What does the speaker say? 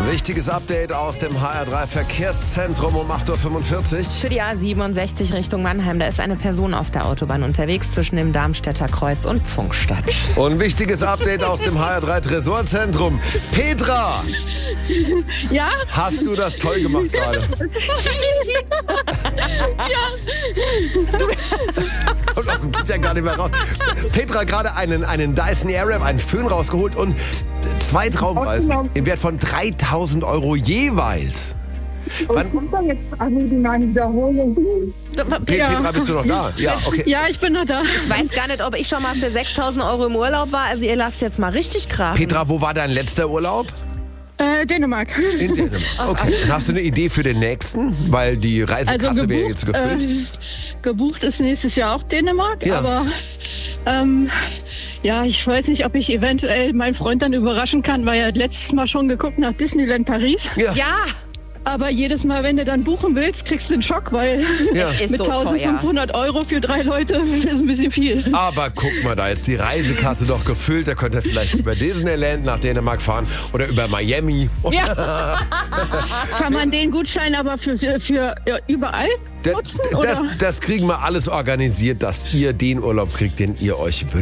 Wichtiges Update aus dem HR3 Verkehrszentrum um 8.45 Uhr. Für die A67 Richtung Mannheim, da ist eine Person auf der Autobahn unterwegs zwischen dem Darmstädter Kreuz und Pfungstadt. Und wichtiges Update aus dem HR3 Tresorzentrum. Petra! Ja? Hast du das toll gemacht gerade? Kommt aus dem Kitchen gar nicht mehr raus. Petra gerade einen Dyson Airwrap, einen Föhn rausgeholt und 2 Traumreisen im Wert von 3.000 € jeweils. Wann kommt da jetzt eine Wiederholung? Petra, bist du noch da? Ja, okay. Ja, ich bin noch da. Ich weiß gar nicht, ob ich schon mal für 6.000 € im Urlaub war. Also ihr lasst jetzt mal richtig krachen. Petra, wo war dein letzter Urlaub? Dänemark. In Dänemark. Okay. Und hast du eine Idee für den nächsten? Weil die Reisekasse wäre jetzt gefüllt. Gebucht ist nächstes Jahr auch Dänemark, Ja. aber ja, ich weiß nicht, ob ich eventuell meinen Freund dann überraschen kann, weil er letztes Mal schon geguckt nach Disneyland Paris. Ja. Ja, Aber jedes Mal, wenn du dann buchen willst, kriegst du einen Schock, weil Ja. ist mit so 1.500 € für 3 Leute ist ein bisschen viel. Aber guck mal, da ist die Reisekasse doch gefüllt. Da könnt ihr vielleicht über Disneyland nach Dänemark fahren oder über Miami. Ja. Kann man den Gutschein aber für überall nutzen? Oder? Das kriegen wir alles organisiert, dass ihr den Urlaub kriegt, den ihr euch wünscht.